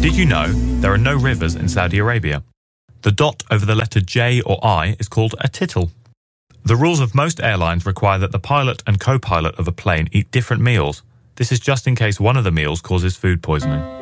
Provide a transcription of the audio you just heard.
Did you know there are no rivers in Saudi Arabia? The dot over the letter J or I is called a tittle. The rules of most airlines require that the pilot and co-pilot of a plane eat different meals. This is just in case one of the meals causes food poisoning.